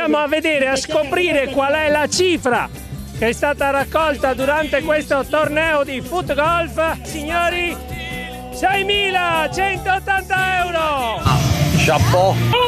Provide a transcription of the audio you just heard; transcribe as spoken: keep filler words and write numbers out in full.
Andiamo a vedere, a scoprire qual è la cifra che è stata raccolta durante questo torneo di foot golf. Signori, seimilacentottanta euro! Chapeau!